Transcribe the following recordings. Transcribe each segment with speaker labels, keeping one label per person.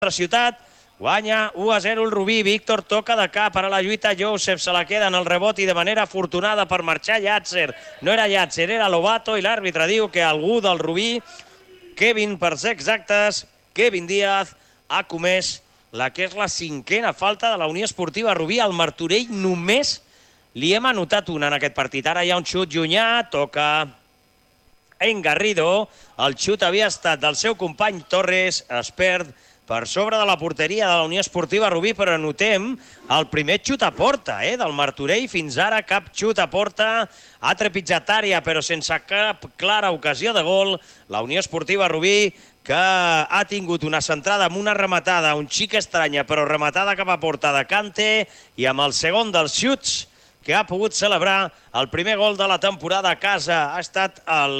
Speaker 1: Ciutat. Guanya 1-0 el Rubí. Víctor toca de cap. Ara la lluita Josep. Se la queda en el rebot i de manera afortunada per marxar Llàtzer. No era Llàtzer, era Lobato, i l'àrbitre diu que algú del Rubí, Kevin, per ser exactes, Kevin Díaz, ha comès la que és la cinquena falta de la Unió Esportiva Rubí. Al Martorell només li hem anotat una en aquest partit. Ara hi ha un xut llunyà, toca en Garrido. El xut havia estat del seu company Torres, es perd per sobre de la porteria de la Unió Esportiva Rubí, però notem el primer xut a porta del Martorell. Fins ara cap xut a porta, ha trepitjat àrea però sense cap clara ocasió de gol. La Unió Esportiva Rubí, que ha tingut una centrada amb una rematada un xic estranya, però rematada cap a porta de Cante, i amb el segon dels xuts que ha pogut celebrar el primer gol de la temporada a casa. Ha estat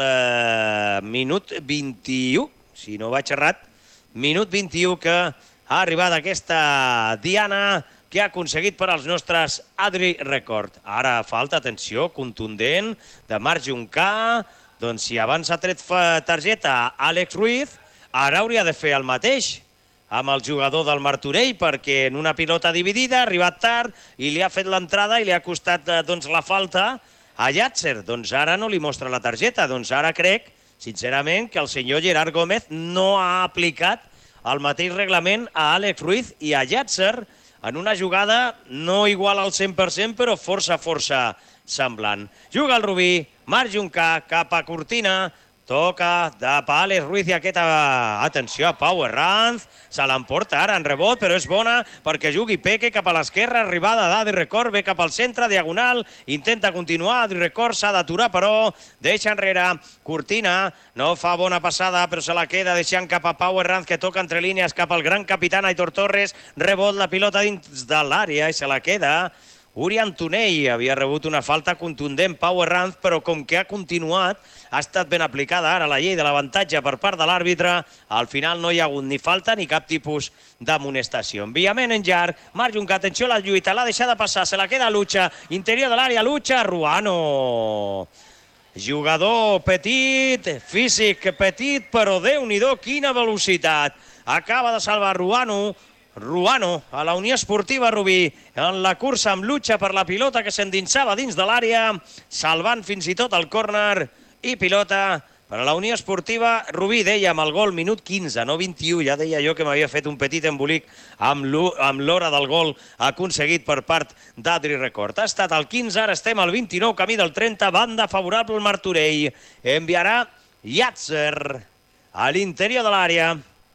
Speaker 1: al minut 21, si no vaig errat, minut 21 que ha arribat aquesta diana que ha aconseguit per als nostres Adri Record. Ara falta, atenció, contundent de Marc Juncà. Doncs si abans ha tret targeta a Àlex Ruiz, ara hauria de fer el mateix amb el jugador del Martorell, perquè en una pilota dividida ha arribat tard i li ha fet l'entrada i li ha costat la falta a Llàtzer. Doncs ara no li mostra la targeta. Doncs ara crec, sincerament, que el senyor Gerard Gómez no ha aplicat el mateix reglament a Àlex Ruiz i a Llàtzer en una jugada no igual al 100%, però força semblant. Juga el Rubí, Marc Juncà cap a Cortina, toca de Àlex Ruiz i aquesta, atenció, a Pau Herranz, se l'emporta ara en rebot, però és bona perquè jugui Peque cap a l'esquerra, arribada d'Adri Record, ve cap al centre, diagonal, intenta continuar, Adri Record s'ha d'aturar, però deixa enrere Cortina, no fa bona passada, però se la queda deixant cap a Pau Herranz, que toca entre línies cap al gran capità Aitor Torres, rebot la pilota dins de l'àrea i se la queda Uri Antonell. Havia rebut una falta contundent Pau Herranz, però com que ha continuat, ha estat ben aplicada ara la llei de l'avantatge per part de l'àrbitre. Al final no hi ha hagut ni falta ni cap tipus d'amonestació. Enviament en llarg, Marc Juncà, atenció a la lluita, l'ha deixada passar, se la queda Lucha, interior de l'àrea, Lucha, Ruano. Jugador petit, físic petit, però Déu-n'hi-do, quina velocitat. Acaba de salvar Ruano a la Unió Esportiva Rubí en la cursa amb Lucha per la pilota que s'endinsava dins de l'àrea, salvant fins i tot el córner, i pilota per a la Unió Esportiva Rubí. Dèiem el gol minut 15, no 21, ja deia jo que m'havia fet un petit embolic amb l'hora del gol aconseguit per part d'Adri Record. Ha estat el 15, ara estem al 29, camí del 30, banda favorable al Martorell. Enviarà Llàtzer a l'interior de l'àrea.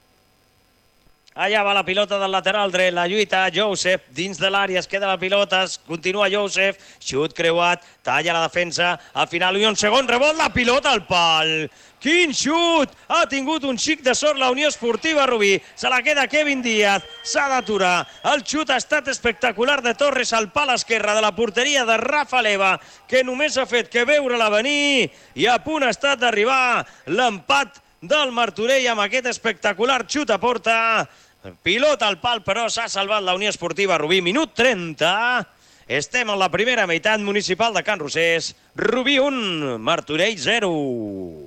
Speaker 1: Allà va la pilota del lateral dret, la lluita Josep, dins de l'àrea es queda la pilota, continua Josep, xut creuat, talla la defensa, al final un segon rebot, la pilota al pal. Quin xut! Ha tingut un xic de sort la Unió Esportiva Rubí, se la queda Kevin Díaz, s'ha d'aturar. El xut ha estat espectacular de Torres al pal esquerre de la porteria de Rafa Leva, que només ha fet que veure-la venir i a punt ha estat d'arribar l'empat del Martorell amb aquest espectacular xut a porta. Pilota al pal, però s'ha salvat la Unió Esportiva Rubí. Minut 30. Estem en la primera meitat. Municipal de Can Rosés. Rubí 1, Martorell 0.